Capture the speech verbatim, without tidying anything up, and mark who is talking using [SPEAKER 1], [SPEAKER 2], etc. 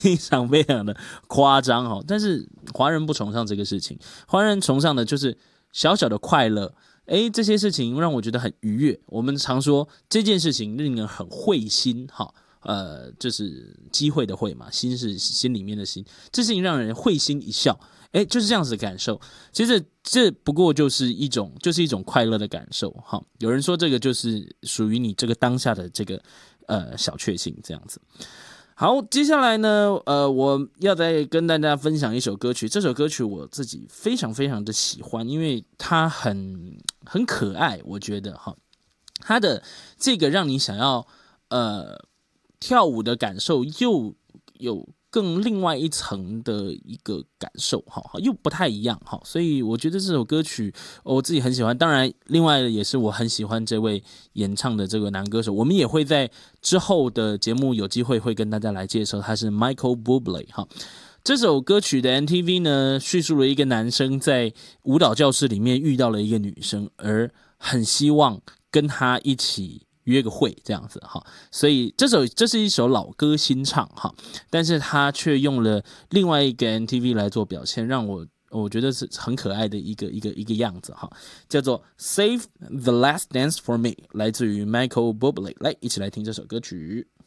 [SPEAKER 1] 非常非常的夸张哦。但是华人不崇尚这个事情，华人崇尚的就是小小的快乐。诶，这些事情让我觉得很愉悦。我们常说这件事情令人很会心，哈，呃，就是机会的会嘛，心是心里面的心，这事情让人会心一笑。诶，就是这样子的感受。其实这不过就是一种，就是一种快乐的感受。哈，有人说这个就是属于你这个当下的这个呃小确幸，这样子。好，接下来呢，呃，我要再跟大家分享一首歌曲。这首歌曲我自己非常非常的喜欢，因为它很很可爱，我觉得哈，它的这个让你想要呃跳舞的感受又有更另外一层的一个感受哈，又不太一样哈，所以我觉得这首歌曲我自己很喜欢。当然，另外也是我很喜欢这位演唱的这个男歌手，我们也会在之后的节目有机会会跟大家来介绍，他是 Michael Bublé 哈。这首歌曲的 M T V 呢，叙述了一个男生在舞蹈教室里面遇到了一个女生，而很希望跟她一起约个会这样子哈，所以这首这是一首老歌新唱哈，但是他却用了另外一个 M T V 来做表现，让我我觉得是很可爱的一个一个一个样子哈，叫做 Save the Last Dance for Me， 来自于 Michael Bublé， 来一起来听这首歌曲。